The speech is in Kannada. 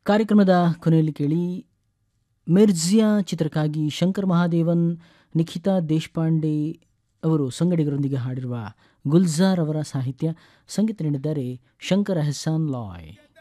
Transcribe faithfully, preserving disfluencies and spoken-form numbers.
ಕಾರ್ಯಕ್ರಮದ ಕೊನೆಯಲ್ಲಿ ಕೇಳಿ ಮಿರ್ಜಿಯಾ ಚಿತ್ರಕ್ಕಾಗಿ ಶಂಕರ್ ಮಹಾದೇವನ್, ನಿಖಿತಾ ದೇಶಪಾಂಡೆ ಅವರು ಸಂಗಡಿಗರೊಂದಿಗೆ ಹಾಡಿರುವ ಗುಲ್ಜಾರ್ ಅವರ ಸಾಹಿತ್ಯ, ಸಂಗೀತ ನೀಡಿದ್ದಾರೆ ಶಂಕರ್ ಎಹ್ಸಾನ್ ಲಾಯ್.